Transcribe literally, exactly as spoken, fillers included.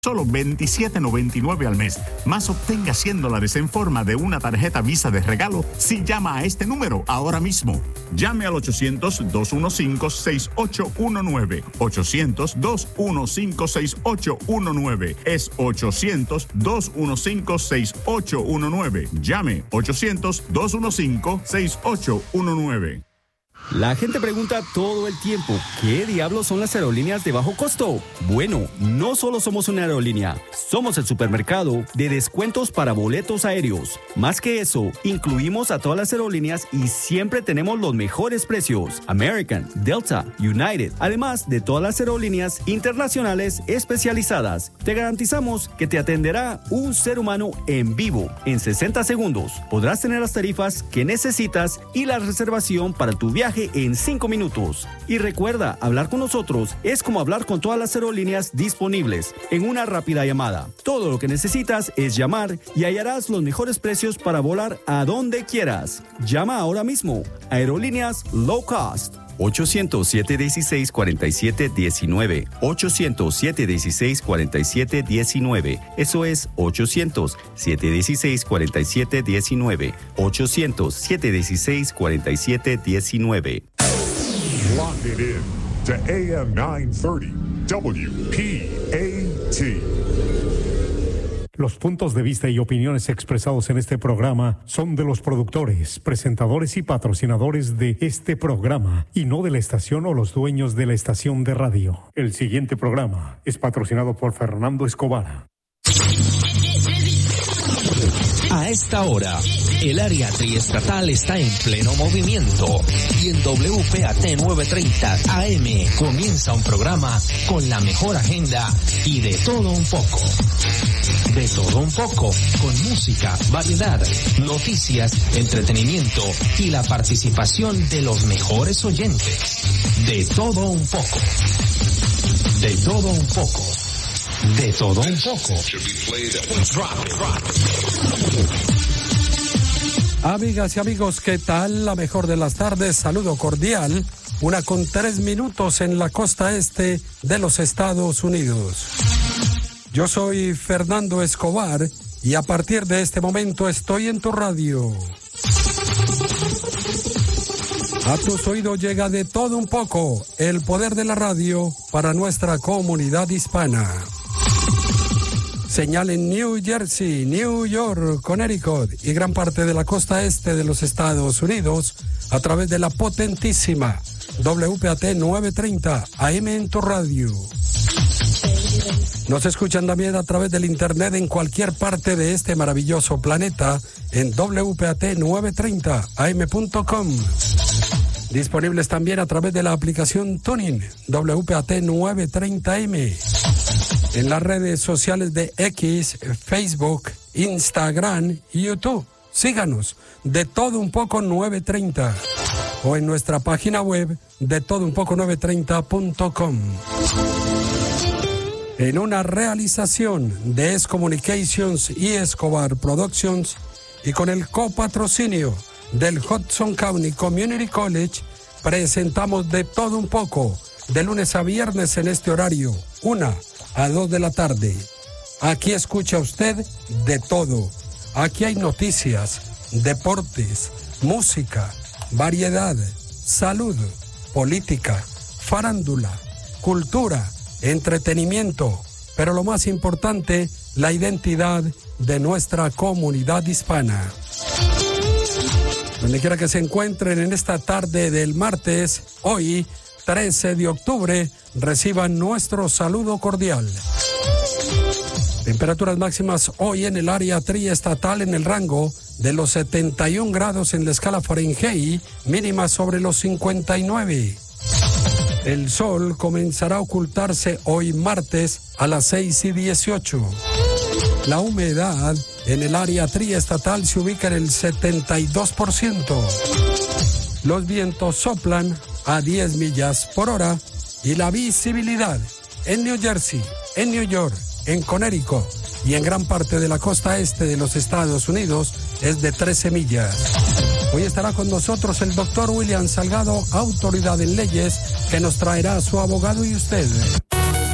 Solo veintisiete noventa y nueve al mes. Más obtenga cien dólares en forma de una tarjeta Visa de regalo si llama a este número ahora mismo. Llame al ochocientos, dos uno cinco, seis ocho uno nueve. ochocientos, dos uno cinco, seis ocho uno nueve. Es ochocientos, dos uno cinco, seis ocho uno nueve. Llame ochocientos, dos uno cinco, seis ocho uno nueve. La gente pregunta todo el tiempo, ¿qué diablos son las aerolíneas de bajo costo? Bueno, no solo somos una aerolínea, somos el supermercado de descuentos para boletos aéreos. Más que eso, incluimos a todas las aerolíneas y siempre tenemos los mejores precios. American, Delta, United, además de todas las aerolíneas internacionales especializadas. Te garantizamos que te atenderá un ser humano en vivo en sesenta segundos. Podrás tener las tarifas que necesitas y la reservación para tu viaje en cinco minutos. Y recuerda, hablar con nosotros es como hablar con todas las aerolíneas disponibles en una rápida llamada. Todo lo que necesitas es llamar y hallarás los mejores precios para volar a donde quieras. Llama ahora mismo. Aerolíneas Low Cost. ochocientos, siete dieciséis, cuarenta y siete diecinueve. ochocientos, siete dieciséis, cuarenta y siete diecinueve. Eso es ochocientos, siete dieciséis, cuarenta y siete diecinueve. ochocientos, siete dieciséis, cuarenta y siete diecinueve. Lock it in to A M nine thirty W P A T. Los puntos de vista y opiniones expresados en este programa son de los productores, presentadores y patrocinadores de este programa y no de la estación o los dueños de la estación de radio. El siguiente programa es patrocinado por Fernando Escobar. A esta hora, el área triestatal está en pleno movimiento y en W P A T novecientos treinta A M comienza un programa con la mejor agenda y de todo un poco. De todo un poco, con música, variedad, noticias, entretenimiento y la participación de los mejores oyentes. De todo un poco. De todo un poco. De todo un poco. Amigas y amigos, ¿qué tal? La mejor de las tardes, saludo cordial. Una con tres minutos en la costa este de los Estados Unidos. Yo soy Fernando Escobar y a partir de este momento estoy en tu radio. A tus oídos llega de todo un poco el poder de la radio para nuestra comunidad hispana. Señal en New Jersey, New York, Connecticut y gran parte de la costa este de los Estados Unidos a través de la potentísima W P A T novecientos treinta A M en tu radio. Nos escuchan también a través del internet en cualquier parte de este maravilloso planeta en W P A T novecientos treinta A M punto com. Disponibles también a través de la aplicación Tuning W P A T novecientos treinta A M. En las redes sociales de X, Facebook, Instagram y YouTube. Síganos, de todo un poco novecientos treinta. O en nuestra página web de todo un poco novecientos treinta punto com. En una realización de S Communications y Escobar Productions y con el copatrocinio del Hudson County Community College, presentamos de todo un poco, de lunes a viernes en este horario, una a dos de la tarde. Aquí escucha usted de todo. Aquí hay noticias, deportes, música, variedad, salud, política, farándula, cultura, entretenimiento, pero lo más importante, la identidad de nuestra comunidad hispana. Donde quiera que se encuentren en esta tarde del martes, hoy, trece de octubre, reciban nuestro saludo cordial. Temperaturas máximas hoy en el área triestatal en el rango de los setenta y un grados en la escala Fahrenheit, mínimas sobre los cincuenta y nueve. El sol comenzará a ocultarse hoy martes a las seis y dieciocho. La humedad en el área triestatal se ubica en el setenta y dos por ciento. Los vientos soplan a diez millas por hora y la visibilidad en New Jersey, en New York, en Connecticut y en gran parte de la costa este de los Estados Unidos es de trece millas. Hoy estará con nosotros el doctor William Salgado, autoridad en leyes, que nos traerá a su abogado y usted.